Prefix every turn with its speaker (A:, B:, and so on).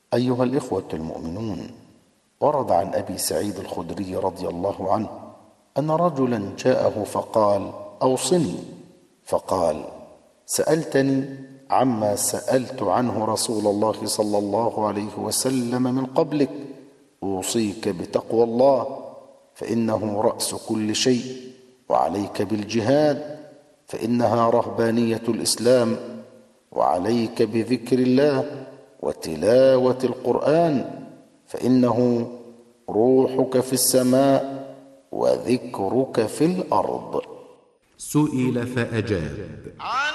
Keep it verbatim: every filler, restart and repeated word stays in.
A: أيها الإخوة المؤمنون، ورد عن أبي سعيد الخدري رضي الله عنه أن رجلا جاءه فقال: أوصني. فقال: سألتني عما سألت عنه رسول الله صلى الله عليه وسلم من قبلك، أوصيك بتقوى الله فإنه رأس كل شيء، وعليك بالجهاد فإنها رهبانية الإسلام، وعليك بذكر الله وتلاوة القرآن فإنه روحك في السماء وذكرك في الأرض.
B: سئل فأجاب: